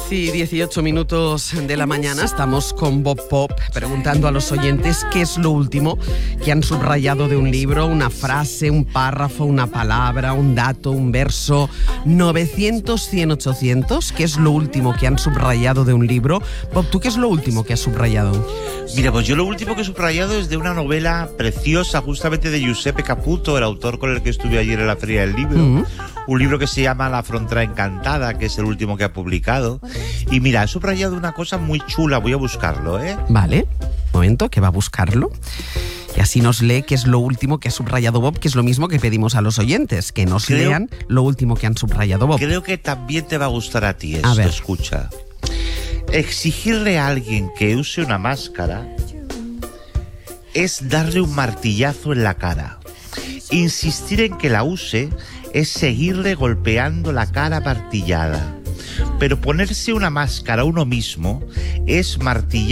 10:18 de la mañana estamos con Bob Pop preguntando a los oyentes qué es lo último que han subrayado de un libro, una frase, un párrafo, una palabra, un dato, un verso. 900, 100, 800, ¿qué es lo último que han subrayado de un libro? Bob, ¿tú qué es lo último que has subrayado? Mira, pues yo lo último que he subrayado es de una novela preciosa, justamente de Giuseppe Caputo, el autor con el que estuve ayer en la Feria del Libro. Un libro que se llama La frontera encantada, que es el último que ha publicado. Y mira, he subrayado una cosa muy chula, voy a buscarlo, ¿eh? Vale, un momento, que va a buscarlo. Y así nos lee qué es lo último que ha subrayado Bob, que es lo mismo que pedimos a los oyentes, que nos lean lo último que han subrayado Bob. Creo que también te va a gustar a ti esto, A ver. Escucha. Exigirle a alguien que use una máscara es darle un martillazo en la cara. Insistir en que la use es seguirle golpeando la cara martillada. Pero ponerse una máscara uno mismo es martillar